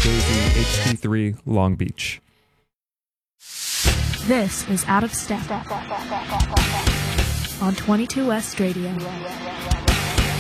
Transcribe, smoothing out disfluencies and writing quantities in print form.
Daisy HT3 Long Beach. This is Out of Step on 22 West Radio.